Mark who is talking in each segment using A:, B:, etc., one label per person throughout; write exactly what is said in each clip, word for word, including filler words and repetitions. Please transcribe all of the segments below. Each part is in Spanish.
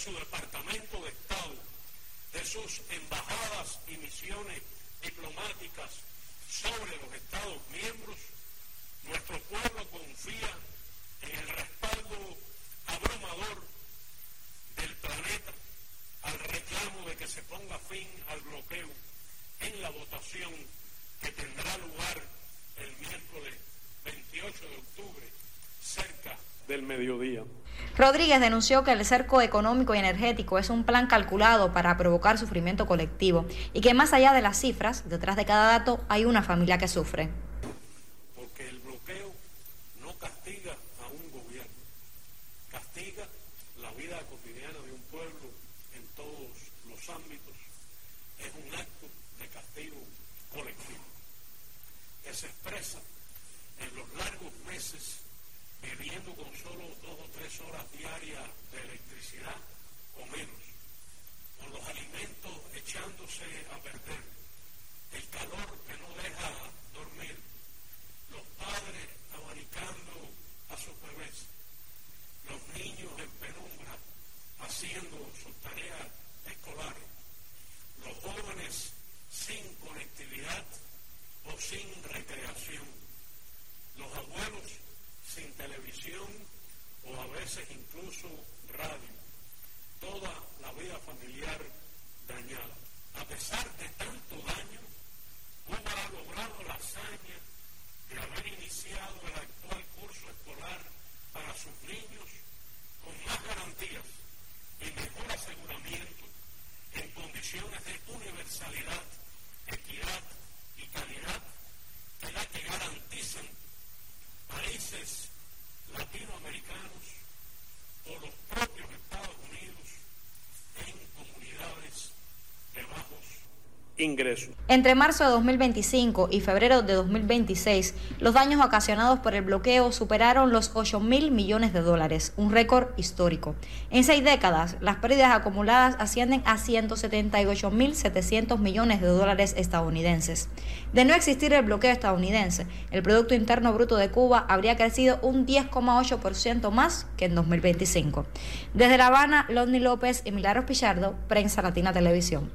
A: su Departamento de Estado, de sus embajadas y misiones diplomáticas sobre los Estados miembros, nuestro pueblo confía en el respaldo abrumador del planeta al reclamo de que se ponga fin al bloqueo en la votación que tendrá lugar el miércoles veintiocho de octubre, cerca del mediodía.
B: Rodríguez denunció que el cerco económico y energético es un plan calculado para provocar sufrimiento colectivo y que más allá de las cifras, detrás de cada dato hay una familia que sufre.
A: Porque el bloqueo no castiga a un gobierno, castiga la vida cotidiana de un pueblo en todos los ámbitos. Es un acto de castigo colectivo que se expresa en los largos meses viviendo con solo dos o tres horas diarias de electricidad o menos, con los alimentos echándose a perder, el calor que no deja dormir, los padres abanicando a sus bebés, los niños en penumbra haciendo sus tareas escolares, los jóvenes sin conectividad o sin recreación, los abuelos sin televisión o a veces incluso radio, toda la vida familiar dañada. A pesar de tanto daño, Cuba ha logrado la hazaña de haber iniciado el actual curso escolar para sus niños con más garantías y mejor aseguramiento en condiciones de universalidad, equidad y calidad que la que garantizan países latinoamericanos o los propios Estados Unidos en comunidades de bajos ingresos.
B: Entre marzo de dos mil veinticinco y febrero de dos mil veintiséis, los daños ocasionados por el bloqueo superaron los ocho mil millones de dólares, un récord histórico. En seis décadas, las pérdidas acumuladas ascienden a ciento setenta y ocho mil setecientos millones de dólares estadounidenses. De no existir el bloqueo estadounidense, el Producto Interno Bruto de Cuba habría crecido un diez coma ocho por ciento más que en dos mil veinticinco. Desde La Habana, Lodny López y Milagros Pichardo, Prensa Latina Televisión.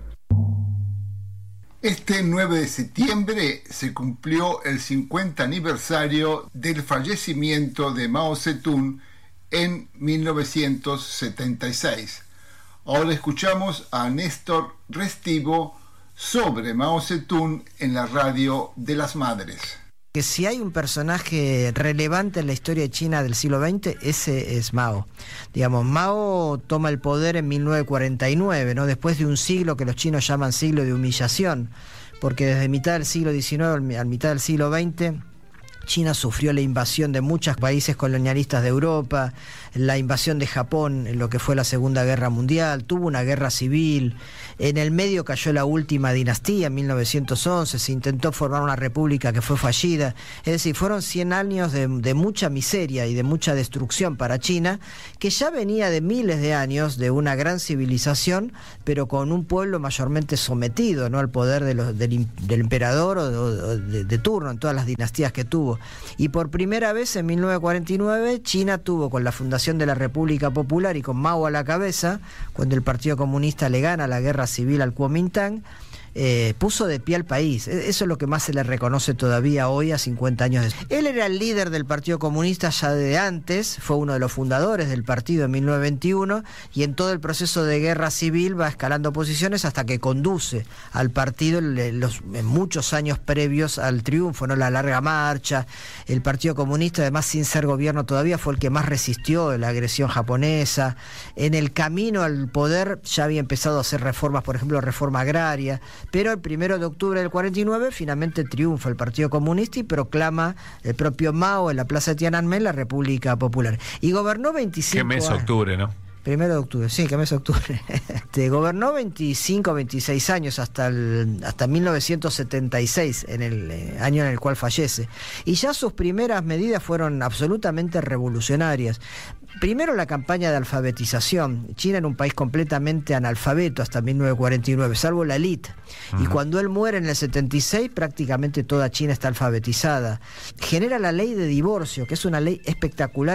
C: Este nueve de septiembre se cumplió el cincuenta aniversario del fallecimiento de Mao Zedong en mil novecientos setenta y seis. Ahora escuchamos a Néstor Restivo sobre Mao Zedong en la radio de las Madres.
D: Que si hay un personaje relevante en la historia de China del siglo veinte, ese es Mao. Digamos, Mao toma el poder en mil novecientos cuarenta y nueve, ¿no? Después de un siglo que los chinos llaman siglo de humillación, porque desde mitad del siglo diecinueve al mitad del siglo veinte, China sufrió la invasión de muchos países colonialistas de Europa, la invasión de Japón en lo que fue la Segunda Guerra Mundial, tuvo una guerra civil, en el medio cayó la última dinastía en mil novecientos once, se intentó formar una república que fue fallida, es decir, fueron cien años de, de mucha miseria y de mucha destrucción para China, que ya venía de miles de años de una gran civilización, pero con un pueblo mayormente sometido, ¿no?, al poder de los, del, del emperador o, o de, de turno en todas las dinastías que tuvo. Y por primera vez en mil novecientos cuarenta y nueve China tuvo, con la fundación de la República Popular y con Mao a la cabeza, cuando el Partido Comunista le gana la guerra civil al Kuomintang, eh, puso de pie al país. Eso es lo que más se le reconoce todavía hoy a cincuenta años después. Él era el líder del Partido Comunista ya de antes, fue uno de los fundadores del partido en mil novecientos veintiuno, y en todo el proceso de guerra civil va escalando posiciones hasta que conduce al partido en, los, en muchos años previos al triunfo, ¿no?, la larga marcha. El Partido Comunista, además sin ser gobierno todavía, fue el que más resistió la agresión japonesa. En el camino al poder ya había empezado a hacer reformas, por ejemplo, reforma agraria, pero el primero de octubre del cuarenta y nueve finalmente triunfa el Partido Comunista y proclama el propio Mao en la plaza de Tiananmen la República Popular. Y gobernó veinticinco
E: años. ¿Qué mes?
D: Años.
E: Octubre, ¿no?
D: Primero de octubre, sí, que mes de octubre. Este, gobernó veinticinco, veintiséis años hasta, el, hasta mil novecientos setenta y seis, en el eh, año en el cual fallece. Y ya sus primeras medidas fueron absolutamente revolucionarias. Primero, la campaña de alfabetización. China era un país completamente analfabeto hasta mil novecientos cuarenta y nueve, salvo la élite. Uh-huh. Y cuando él muere en el setenta y seis, prácticamente toda China está alfabetizada. Genera la ley de divorcio, que es una ley espectacular